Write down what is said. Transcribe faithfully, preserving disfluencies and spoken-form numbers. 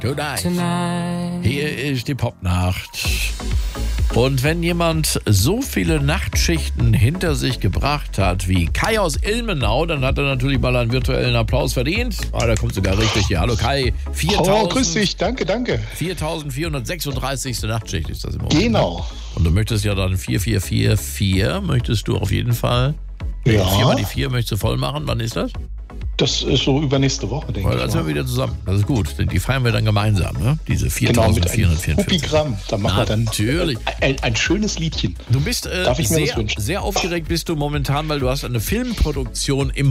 Good night. Hier ist die Popnacht. Und wenn jemand so viele Nachtschichten hinter sich gebracht hat wie Kai aus Ilmenau, dann hat er natürlich mal einen virtuellen Applaus verdient. Ah, da kommt sogar richtig hier. Hallo Kai. viertausend, oh, grüß dich. Danke, danke. viertausendvierhundertsechsunddreißig. Nachtschicht ist das im Moment. Genau. Und du möchtest ja dann vier vier vier vier, möchtest du auf jeden Fall. Ja. Viermal die vier möchtest du voll machen. Wann ist das? Das ist so übernächste Woche, denke Weil ich. Dann sind wir wieder zusammen. Das ist gut. Die feiern wir dann gemeinsam, ne? Diese viertausendvierhundertvierundvierzig. Genau, mit einem Gramm. Da machen wir dann natürlich. Ein, ein schönes Liedchen. Du bist äh, Darf ich mir sehr, das wünschen? sehr aufgeregt bist du momentan, weil du hast eine Filmproduktion im